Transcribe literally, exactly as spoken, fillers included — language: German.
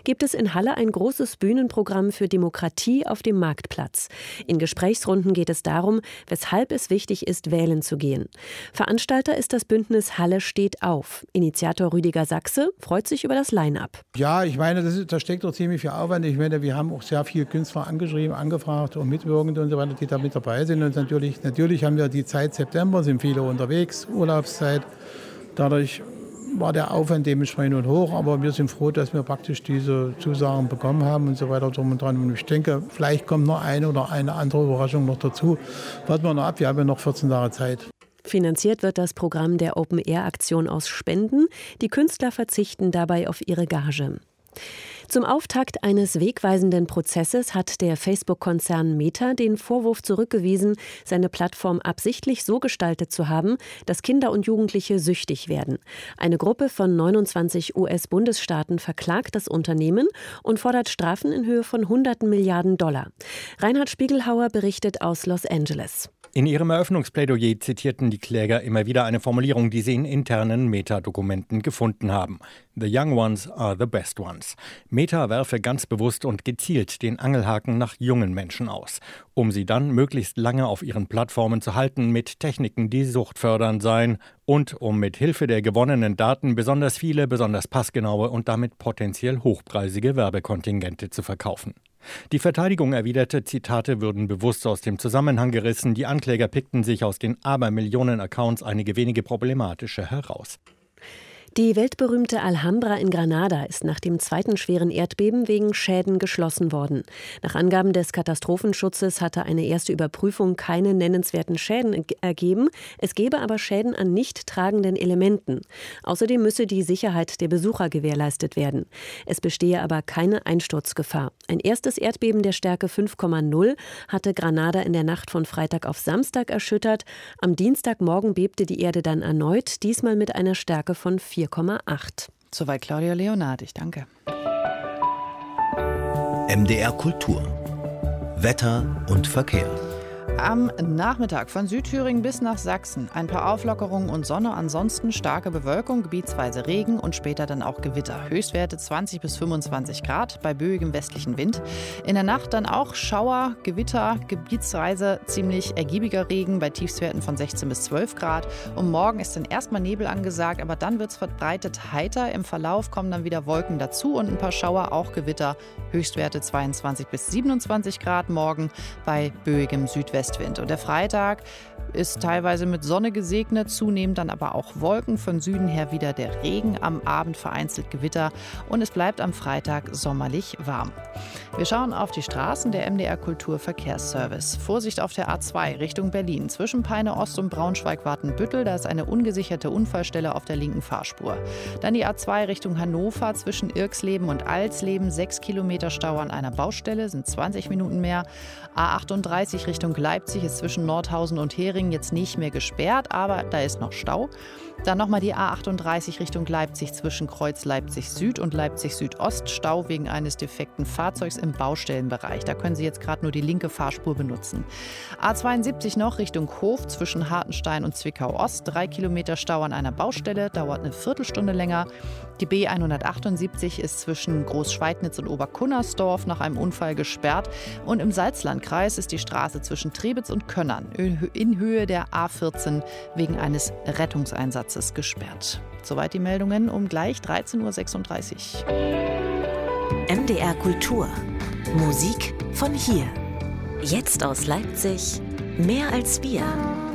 gibt es in Halle ein großes Bühnenprogramm für Demokratie auf dem Marktplatz. In Gesprächsrunden geht es darum, weshalb es wichtig ist, wählen zu gehen. Veranstalter ist das Bündnis Halle steht auf. Initiator Rüdiger Sachse freut sich über das Line-up. Ja, ich meine, das ist, da steckt doch ziemlich viel Aufwand. Ich meine, wir haben auch sehr viele Künstler angeschrieben, angefragt und Mitwirkende und so weiter, die da mit dabei sind. Und natürlich, natürlich haben wir die Zeit September, sind viele unterwegs, Urlaubszeit. Dadurch war der Aufwand dementsprechend hoch, aber wir sind froh, dass wir praktisch diese Zusagen bekommen haben und so weiter drum und dran. Und ich denke, vielleicht kommt noch eine oder eine andere Überraschung noch dazu. Warten wir noch ab, wir haben ja noch vierzehn Tage Zeit. Finanziert wird das Programm der Open-Air-Aktion aus Spenden. Die Künstler verzichten dabei auf ihre Gage. Zum Auftakt eines wegweisenden Prozesses hat der Facebook-Konzern Meta den Vorwurf zurückgewiesen, seine Plattform absichtlich so gestaltet zu haben, dass Kinder und Jugendliche süchtig werden. Eine Gruppe von neunundzwanzig U S-Bundesstaaten verklagt das Unternehmen und fordert Strafen in Höhe von hunderten Milliarden Dollar. Reinhard Spiegelhauer berichtet aus Los Angeles. In ihrem Eröffnungsplädoyer zitierten die Kläger immer wieder eine Formulierung, die sie in internen Meta-Dokumenten gefunden haben. The young ones are the best ones. Meta werfe ganz bewusst und gezielt den Angelhaken nach jungen Menschen aus, um sie dann möglichst lange auf ihren Plattformen zu halten mit Techniken, die suchtfördernd seien und um mit Hilfe der gewonnenen Daten besonders viele, besonders passgenaue und damit potenziell hochpreisige Werbekontingente zu verkaufen. Die Verteidigung erwiderte, Zitate würden bewusst aus dem Zusammenhang gerissen. Die Ankläger pickten sich aus den Abermillionen Accounts einige wenige problematische heraus. Die weltberühmte Alhambra in Granada ist nach dem zweiten schweren Erdbeben wegen Schäden geschlossen worden. Nach Angaben des Katastrophenschutzes hatte eine erste Überprüfung keine nennenswerten Schäden ergeben. Es gebe aber Schäden an nicht tragenden Elementen. Außerdem müsse die Sicherheit der Besucher gewährleistet werden. Es bestehe aber keine Einsturzgefahr. Ein erstes Erdbeben der Stärke fünf Komma null hatte Granada in der Nacht von Freitag auf Samstag erschüttert. Am Dienstagmorgen bebte die Erde dann erneut, diesmal mit einer Stärke von vier Komma acht. Soweit Claudia Leonard, ich danke. M D R Kultur. Wetter und Verkehr. Am Nachmittag von Südthüringen bis nach Sachsen ein paar Auflockerungen und Sonne, ansonsten starke Bewölkung, gebietsweise Regen und später dann auch Gewitter. Höchstwerte zwanzig bis fünfundzwanzig Grad bei böigem westlichen Wind. In der Nacht dann auch Schauer, Gewitter, gebietsweise ziemlich ergiebiger Regen bei Tiefstwerten von sechzehn bis zwölf Grad. Und morgen ist dann erstmal Nebel angesagt, aber dann wird es verbreitet heiter. Im Verlauf kommen dann wieder Wolken dazu und ein paar Schauer, auch Gewitter. Höchstwerte zweiundzwanzig bis siebenundzwanzig Grad morgen bei böigem Südwestwind. Und der Freitag ist teilweise mit Sonne gesegnet, zunehmend dann aber auch Wolken, von Süden her wieder der Regen, am Abend vereinzelt Gewitter und es bleibt am Freitag sommerlich warm. Wir schauen auf die Straßen, der M D R Kulturverkehrsservice. Vorsicht auf der A zwei Richtung Berlin. Zwischen Peine Ost und Braunschweig-Watenbüttel, da ist eine ungesicherte Unfallstelle auf der linken Fahrspur. Dann die A zwei Richtung Hannover, zwischen Irxleben und Alsleben, sechs Kilometer Stau an einer Baustelle, sind zwanzig Minuten mehr. A achtunddreißig Richtung Leipzig ist zwischen Nordhausen und Hering jetzt nicht mehr gesperrt, aber da ist noch Stau. Dann nochmal die A achtunddreißig Richtung Leipzig zwischen Kreuz Leipzig Süd und Leipzig Südost. Stau wegen eines defekten Fahrzeugs im Baustellenbereich. Da können Sie jetzt gerade nur die linke Fahrspur benutzen. A zweiundsiebzig noch Richtung Hof zwischen Hartenstein und Zwickau Ost. Drei Kilometer Stau an einer Baustelle, dauert eine Viertelstunde länger. Die B hundertachtundsiebzig ist zwischen Großschweidnitz und Oberkunnersdorf nach einem Unfall gesperrt. Und im Salzlandkreis ist die Straße zwischen Trebitz und Könnern in Höhe der A vierzehn wegen eines Rettungseinsatzes gesperrt. Soweit die Meldungen um gleich dreizehn Uhr sechsunddreißig. M D R Kultur. Musik von hier. Jetzt aus Leipzig. Mehr als wir.